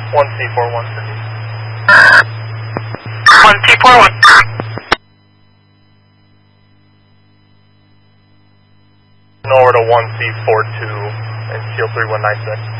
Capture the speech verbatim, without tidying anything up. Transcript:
one C four one fifty. one C four one. Over to one C four two and Seal three one nine six.